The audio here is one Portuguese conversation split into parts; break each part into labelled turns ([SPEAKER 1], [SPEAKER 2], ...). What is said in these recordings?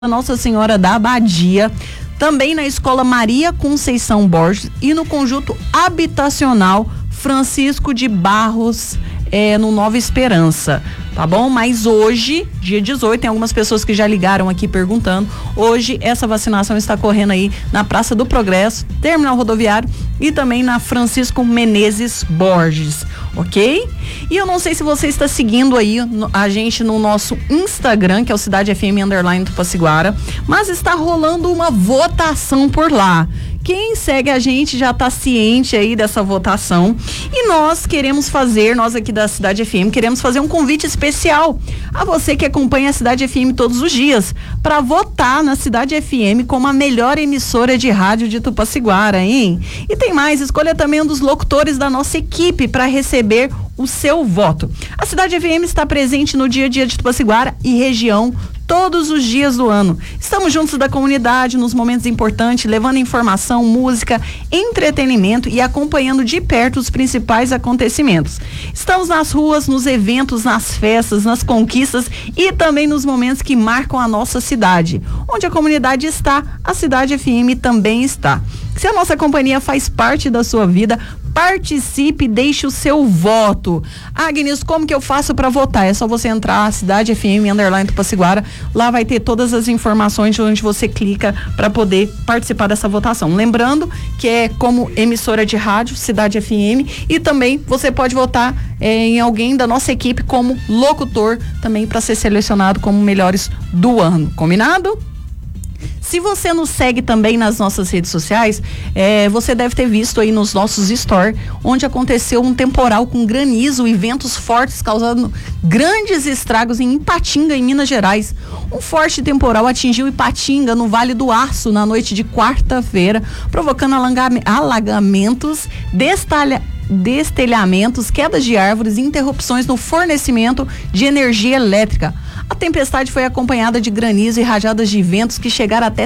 [SPEAKER 1] Nossa Senhora da Abadia, também na Escola Maria Conceição Borges e no Conjunto Habitacional Francisco de Barros, no Nova Esperança, tá bom? Mas hoje, dia 18, tem algumas pessoas que já ligaram aqui perguntando. Hoje essa vacinação está correndo aí na Praça do Progresso, Terminal Rodoviário e também na Francisco Menezes Borges, ok? E eu não sei se você está seguindo aí a gente no nosso Instagram, que é o Cidade FM _ Tupaciguara, mas está rolando uma votação por lá. Quem segue a gente já está ciente aí dessa votação e nós aqui da Cidade FM, queremos fazer um convite especial a você que acompanha a Cidade FM todos os dias para votar na Cidade FM como a melhor emissora de rádio de Tupaciguara, hein? E tem mais, escolha também um dos locutores da nossa equipe para receber o seu voto. A Cidade FM está presente no dia a dia de Tupaciguara e região todos os dias do ano. Estamos juntos da comunidade nos momentos importantes, levando informação, música, entretenimento e acompanhando de perto os principais acontecimentos. Estamos nas ruas, nos eventos, nas festas, nas conquistas e também nos momentos que marcam a nossa cidade. Onde a comunidade está, a Cidade FM também está. Se a nossa companhia faz parte da sua vida, participe, deixe o seu voto. Agnes, como que eu faço para votar? É só você entrar na Cidade FM _ Tupaciguara, lá vai ter todas as informações onde você clica para poder participar dessa votação. Lembrando que é como emissora de rádio, Cidade FM, e também você pode votar em alguém da nossa equipe como locutor, também para ser selecionado como melhores do ano. Combinado? Se você nos segue também nas nossas redes sociais, você deve ter visto aí nos nossos stories, onde aconteceu um temporal com granizo e ventos fortes causando grandes estragos em Ipatinga, em Minas Gerais. Um forte temporal atingiu Ipatinga, no Vale do Aço, na noite de quarta-feira, provocando alagamentos, destelhamentos, quedas de árvores e interrupções no fornecimento de energia elétrica. A tempestade foi acompanhada de granizo e rajadas de ventos que chegaram até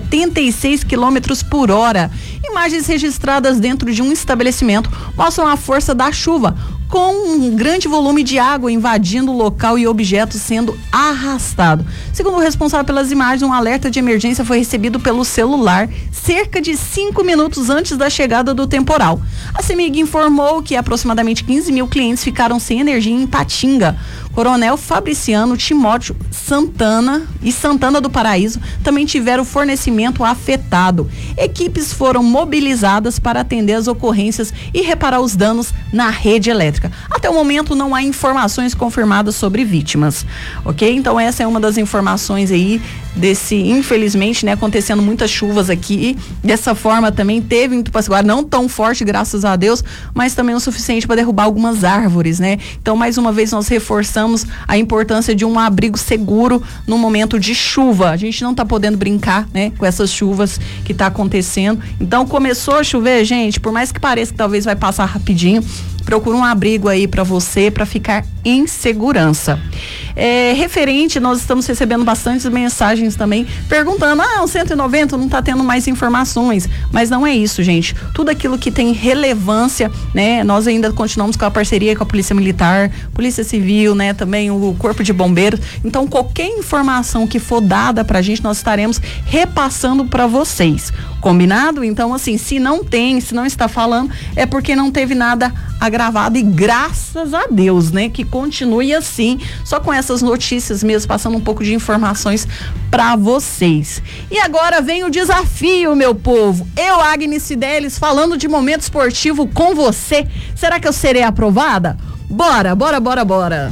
[SPEAKER 1] 76 km por hora. Imagens registradas dentro de um estabelecimento mostram a força da chuva, com um grande volume de água invadindo o local e objetos sendo arrastados. Segundo o responsável pelas imagens, um alerta de emergência foi recebido pelo celular cerca de 5 minutos antes da chegada do temporal. A CEMIG informou que aproximadamente 15 mil clientes ficaram sem energia em Ipatinga. Coronel Fabriciano, Timóteo Santana e Santana do Paraíso também tiveram fornecimento afetado. Equipes foram mobilizadas para atender as ocorrências e reparar os danos na rede elétrica. Até o momento não há informações confirmadas sobre vítimas, ok? Então essa é uma das informações aí infelizmente, acontecendo muitas chuvas aqui. Dessa forma também teve em Tupaciguara, não tão forte, graças a Deus, mas também o suficiente para derrubar algumas árvores, Então, mais uma vez, nós reforçamos a importância de um abrigo seguro no momento de chuva. A gente não está podendo brincar, com essas chuvas que está acontecendo. Então, começou a chover, gente, por mais que pareça que talvez vai passar rapidinho, procura um abrigo aí para você, para ficar em segurança. Referente, nós estamos recebendo bastantes mensagens também perguntando, o 190 não está tendo mais informações, mas não é isso, gente. Tudo aquilo que tem relevância, nós ainda continuamos com a parceria com a Polícia Militar, Polícia Civil, também o Corpo de Bombeiros. Então, qualquer informação que for dada pra gente, nós estaremos repassando para vocês. Combinado? Então, assim, se não está falando, é porque não teve nada agravado e graças a Deus, que continue assim, só com essas notícias mesmo, passando um pouco de informações para vocês. E agora vem o desafio, meu povo. Eu, Agnes Fidelis, falando de momento esportivo com você. Será que eu serei aprovada? Bora, bora, bora, bora.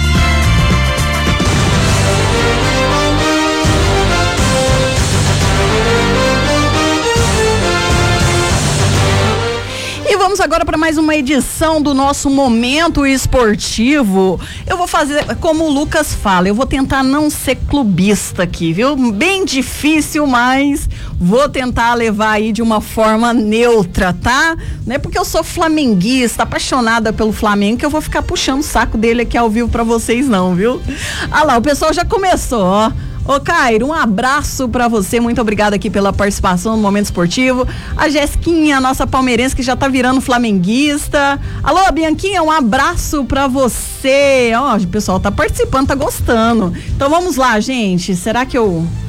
[SPEAKER 1] Vamos agora para mais uma edição do nosso Momento Esportivo. Eu vou fazer como o Lucas fala, eu vou tentar não ser clubista aqui, viu? Bem difícil, mas vou tentar levar aí de uma forma neutra, tá? Não é porque eu sou flamenguista, apaixonada pelo Flamengo, que eu vou ficar puxando o saco dele aqui ao vivo para vocês não, viu? Ah lá, o pessoal já começou, ó. Ô Cairo, um abraço pra você, muito obrigada aqui pela participação no Momento Esportivo. A Jesquinha, nossa palmeirense que já tá virando flamenguista. Alô, Bianquinha, um abraço pra você. Ó, o pessoal tá participando, tá gostando. Então vamos lá, gente, será que eu